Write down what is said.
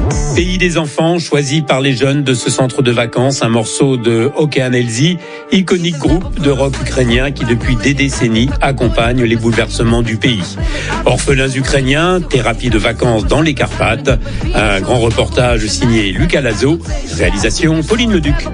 Pays des enfants, choisi par les jeunes de ce centre de vacances, un morceau de Okean Elzy, iconique groupe de rock ukrainien qui depuis des décennies accompagne les bouleversements du pays. Orphelins ukrainiens, thérapie de vacances dans les Carpates, un grand reportage signé Lucas Lazo, réalisation Pauline Leduc.